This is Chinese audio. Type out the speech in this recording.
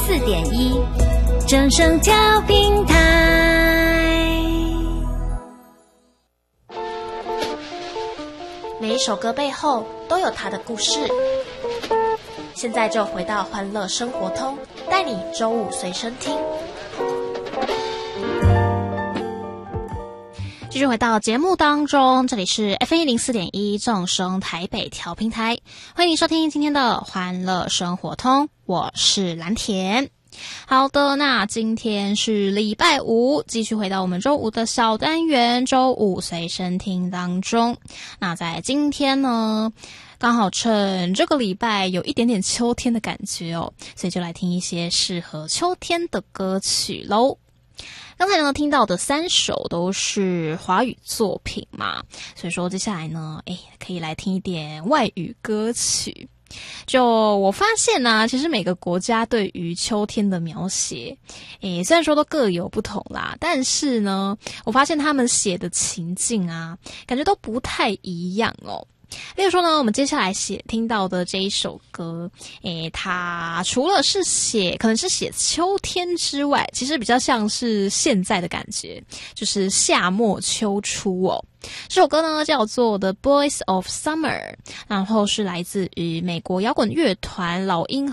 104.1正声调频台。 每一首歌背后都有它的故事。现在就回到欢乐生活通，带你周五随身听。继续回到节目当中，这里是 FM104.1 正声台北调频台，欢迎收听今天的欢乐生活通，我是蓝田。好的，那今天是礼拜五，继续回到我们周五的小单元周五随身听当中。那在今天呢，刚好趁这个礼拜有一点点秋天的感觉哦，所以就来听一些适合秋天的歌曲咯。刚才呢听到的3首都是华语作品嘛，所以说接下来呢，可以来听一点外语歌曲。就我发现呢，其实每个国家对于秋天的描写，虽然说都各有不同啦，但是呢，我发现他们写的情境啊，感觉都不太一样哦。例如说呢，我们接下来听到的这一首歌，它除了是可能是写秋天之外，其实比较像是现在的感觉，就是夏末秋初哦。这首歌呢叫做 The Boys of Summer， 然后是来自于美国摇滚乐团老鹰